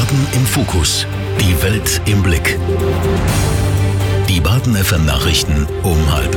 Baden im Fokus. Die Welt im Blick. Die Baden FM Nachrichten um 12:30.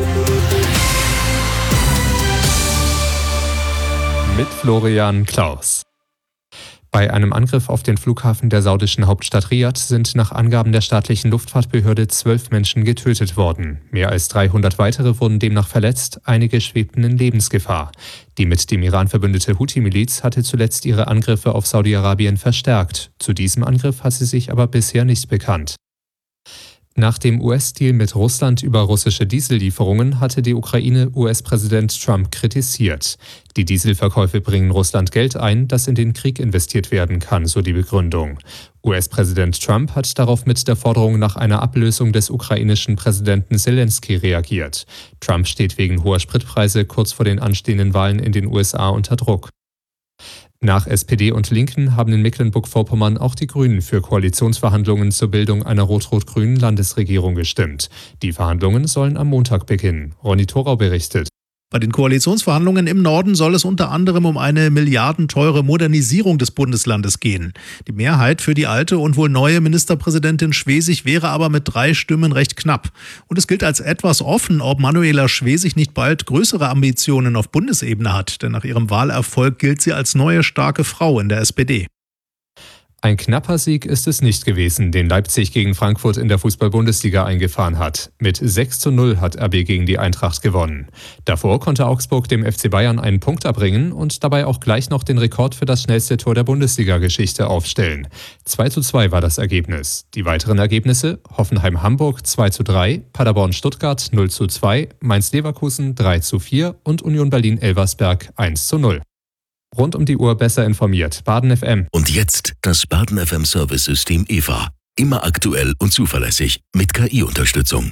Mit Florian Klaus. Bei einem Angriff auf den Flughafen der saudischen Hauptstadt Riad sind nach Angaben der staatlichen Luftfahrtbehörde 12 Menschen getötet worden. Mehr als 300 weitere wurden demnach verletzt, einige schwebten in Lebensgefahr. Die mit dem Iran verbündete Houthi-Miliz hatte zuletzt ihre Angriffe auf Saudi-Arabien verstärkt. Zu diesem Angriff hat sie sich aber bisher nicht bekannt. Nach dem US-Deal mit Russland über russische Diesellieferungen hatte die Ukraine US-Präsident Trump kritisiert. Die Dieselverkäufe bringen Russland Geld ein, das in den Krieg investiert werden kann, so die Begründung. US-Präsident Trump hat darauf mit der Forderung nach einer Ablösung des ukrainischen Präsidenten Zelensky reagiert. Trump steht wegen hoher Spritpreise kurz vor den anstehenden Wahlen in den USA unter Druck. Nach SPD und Linken haben in Mecklenburg-Vorpommern auch die Grünen für Koalitionsverhandlungen zur Bildung einer rot-rot-grünen Landesregierung gestimmt. Die Verhandlungen sollen am Montag beginnen. Ronny Thorau berichtet. Bei den Koalitionsverhandlungen im Norden soll es unter anderem um eine milliardenteure Modernisierung des Bundeslandes gehen. Die Mehrheit für die alte und wohl neue Ministerpräsidentin Schwesig wäre aber mit 3 Stimmen recht knapp. Und es gilt als etwas offen, ob Manuela Schwesig nicht bald größere Ambitionen auf Bundesebene hat. Denn nach ihrem Wahlerfolg gilt sie als neue starke Frau in der SPD. Ein knapper Sieg ist es nicht gewesen, den Leipzig gegen Frankfurt in der Fußball-Bundesliga eingefahren hat. Mit 6:0 hat RB gegen die Eintracht gewonnen. Davor konnte Augsburg dem FC Bayern einen Punkt abbringen und dabei auch gleich noch den Rekord für das schnellste Tor der Bundesliga-Geschichte aufstellen. 2:2 war das Ergebnis. Die weiteren Ergebnisse: Hoffenheim-Hamburg 2:3, Paderborn-Stuttgart 0:2, Mainz-Leverkusen 3:4 und Union Berlin-Elversberg 1:0. Rund um die Uhr besser informiert. Baden FM. Und jetzt das Baden FM Service-System EVA. Immer aktuell und zuverlässig mit KI-Unterstützung.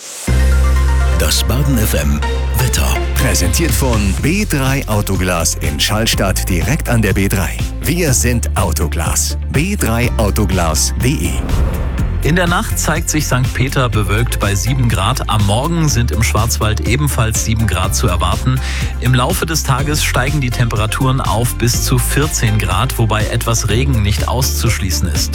Das Baden FM Wetter. Präsentiert von B3 Autoglas in Schallstadt direkt an der B3. Wir sind Autoglas. b3autoglas.de. In der Nacht zeigt sich St. Peter bewölkt bei 7 Grad. Am Morgen sind im Schwarzwald ebenfalls 7 Grad zu erwarten. Im Laufe des Tages steigen die Temperaturen auf bis zu 14 Grad, wobei etwas Regen nicht auszuschließen ist.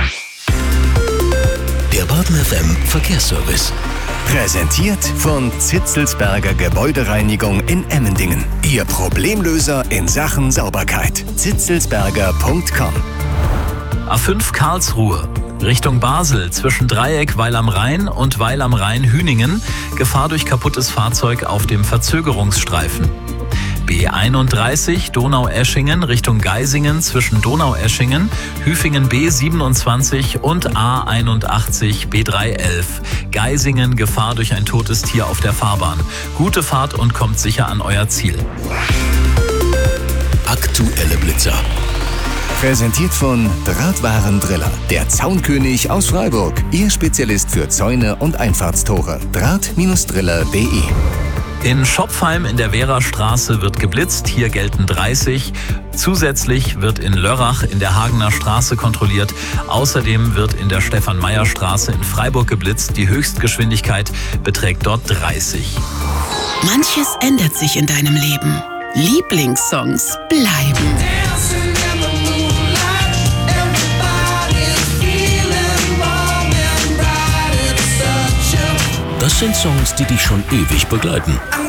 Der Baden FM Verkehrsservice. Präsentiert von Zitzelsberger Gebäudereinigung in Emmendingen. Ihr Problemlöser in Sachen Sauberkeit. zitzelsberger.com. A5 Karlsruhe. Richtung Basel zwischen Dreieck Weil am Rhein und Weil am Rhein Hüningen. Gefahr durch kaputtes Fahrzeug auf dem Verzögerungsstreifen. B31 Donaueschingen Richtung Geisingen zwischen Donaueschingen, Hüfingen B27 und A81 B311. Geisingen Gefahr durch ein totes Tier auf der Fahrbahn. Gute Fahrt und kommt sicher an euer Ziel. Aktuelle Blitzer. Präsentiert von Drahtwarendriller, der Zaunkönig aus Freiburg. Ihr Spezialist für Zäune und Einfahrtstore. Draht-driller.de. In Schopfheim in der Wehrastraße wird geblitzt, hier gelten 30. Zusätzlich wird in Lörrach in der Hagener Straße kontrolliert. Außerdem wird in der Stefan-Meyer-Straße in Freiburg geblitzt. Die Höchstgeschwindigkeit beträgt dort 30. Manches ändert sich in deinem Leben. Lieblingssongs bleiben. Das sind Songs, die dich schon ewig begleiten.